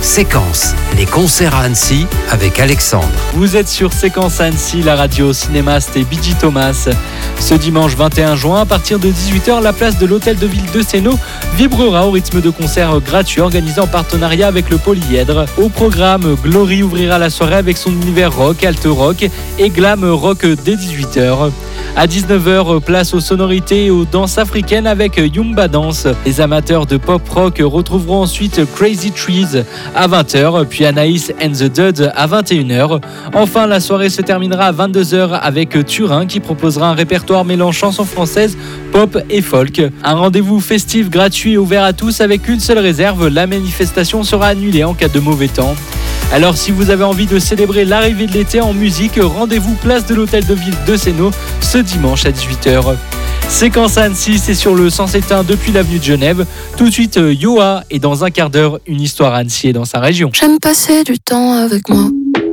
Séquence, les concerts à Annecy avec Alexandre. Vous êtes sur Séquence à Annecy, la radio cinémaste et BG Thomas. Ce dimanche 21 juin, à partir de 18h, la place de l'Hôtel de Ville de Sénaux vibrera au rythme de concerts gratuits organisés en partenariat avec le Polyèdre. Au programme, Glory ouvrira la soirée avec son univers rock, alt rock et glam rock dès 18h. À 19h, place aux sonorités et aux danses africaines avec Yumba Dance. Les amateurs de pop rock retrouveront ensuite Crazy Trees à 20h, puis Anaïs and the Duds à 21h. Enfin, la soirée se terminera à 22h avec Turin qui proposera un répertoire mêlant chansons françaises, pop et folk. Un rendez-vous festif gratuit et ouvert à tous avec une seule réserve, la manifestation sera annulée en cas de mauvais temps. Alors si vous avez envie de célébrer l'arrivée de l'été en musique, rendez-vous place de l'Hôtel de Ville de Sénaux ce dimanche à 18h. Séquence à Annecy, c'est sur le 107.1 depuis l'avenue de Genève. Tout de suite, Yoa et dans un quart d'heure, une histoire à Annecy et dans sa région. J'aime passer du temps avec moi.